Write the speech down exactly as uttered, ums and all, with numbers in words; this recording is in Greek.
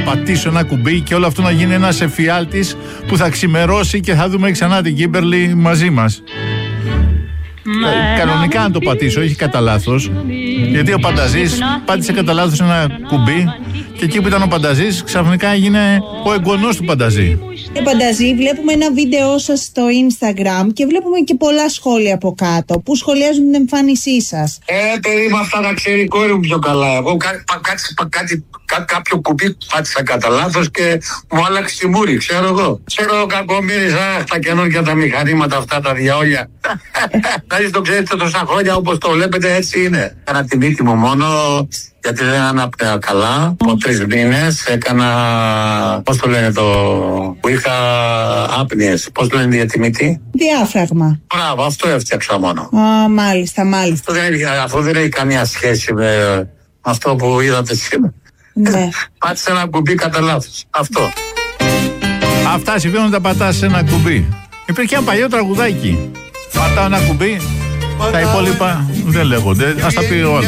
πατήσω ένα κουμπί και όλο αυτό να γίνει ένας εφιάλτης που θα ξημερώσει και θα δούμε ξανά την Κίμπερλι μαζί μας. Κανονικά να το πατήσω, όχι κατά λάθος. Γιατί ο Πανταζής πάτησε κατά λάθος ένα κουμπί και εκεί που ήταν ο Πανταζής ξαφνικά έγινε ο εγγονός του Πανταζή. Ε, Πανταζή, βλέπουμε ένα βίντεο σας στο Instagram και βλέπουμε και πολλά σχόλια από κάτω που σχολιάζουν την εμφάνισή σας. Ε, περίμενα αυτά να ξέρει η κόρη μου πιο καλά. Εγώ κά, πα, κάτι, πα, κάτι, κά, κάποιο κουμπί πάτησα κατά λάθος και μου άλλαξε τη μούρη, ξέρω εγώ. Ξέρω κακομύρισα τα καινούργια τα μηχανήματα αυτά τα διαόλια. Δηλαδή το ξέρετε τόσα χρόνια όπως το βλέπετε έτσι είναι. Έκανα τη μύτη μου μόνο γιατί δεν ανάπνεα καλά. Από τρεις μήνες έκανα, πώς το λένε το, που είχα άπνοιες. Πώς το λένε για τη μύτη? Διάφραγμα. Μπράβο, αυτό έφτιαξα μόνο. Α, μάλιστα, μάλιστα. Αυτό δεν, αυτό δεν έχει καμία σχέση με αυτό που είδατε σήμερα. Ναι. Πάτησε ένα κουμπί κατά λάθος. Αυτό. Αυτά συμβαίνουν όταν πατάς ένα κουμπί. Υπήρχε ένα παλιό τραγουδάκι. Πατάω ένα κουμπί, τα υπόλοιπα δεν λέγονται. Ας τα πει ο άλλος.